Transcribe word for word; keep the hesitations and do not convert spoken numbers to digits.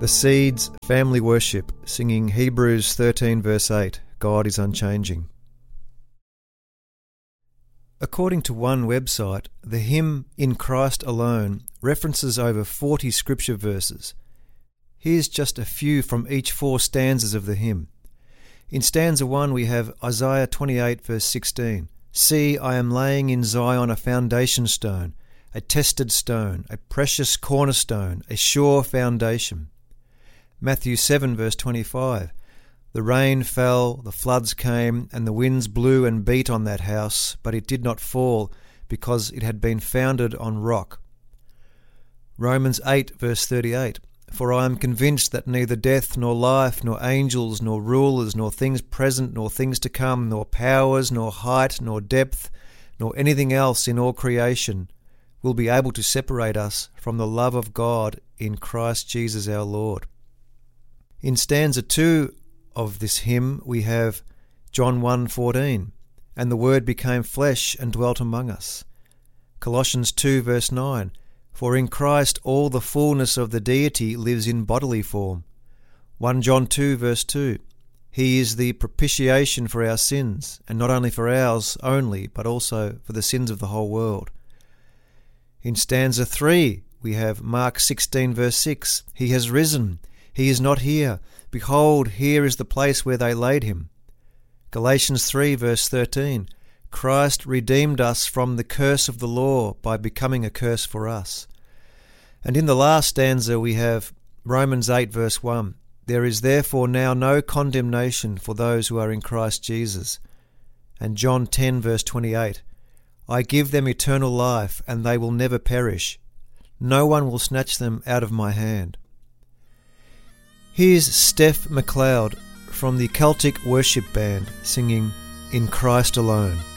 The Seeds Family Worship, singing Hebrews thirteen verse eight, God is unchanging. According to one website, the hymn In Christ Alone references over forty scripture verses. Here's just a few from each four stanzas of the hymn. In stanza one we have Isaiah twenty-eight verse sixteen. See, I am laying in Zion a foundation stone, a tested stone, a precious cornerstone, a sure foundation. Matthew seven verse twenty-five. The rain fell, the floods came, and the winds blew and beat on that house, but it did not fall, because it had been founded on rock. Romans eight verse thirty-eight. For I am convinced that neither death, nor life, nor angels, nor rulers, nor things present, nor things to come, nor powers, nor height, nor depth, nor anything else in all creation will be able to separate us from the love of God in Christ Jesus our Lord. In stanza two of this hymn we have John one fourteen, and the Word became flesh and dwelt among us. Colossians two verse nine, for in Christ all the fullness of the deity lives in bodily form. First John two verse two, he is the propitiation for our sins, and not only for ours only, but also for the sins of the whole world. In stanza three we have Mark sixteen verse six, he has risen, he is not here. Behold, here is the place where they laid him. Galatians three verse thirteen. Christ redeemed us from the curse of the law by becoming a curse for us. And in the last stanza we have Romans eight verse one. There is therefore now no condemnation for those who are in Christ Jesus. And John ten verse twenty-eight. I give them eternal life, and they will never perish. No one will snatch them out of my hand. Here's Steph McLeod from the Celtic Worship Band singing In Christ Alone.